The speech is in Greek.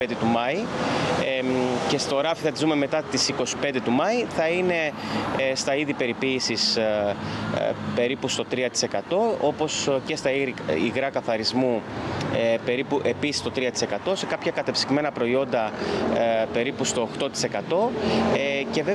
5 του Μάη και στο ράφι θα τη ζούμε μετά τις 25 του Μάη, θα είναι στα είδη περιποίησης περίπου στο 3%, όπως και στα υγρά καθαρισμού περίπου επίσης στο 3%, σε κάποια κατεψυγμένα προϊόντα περίπου στο 8% και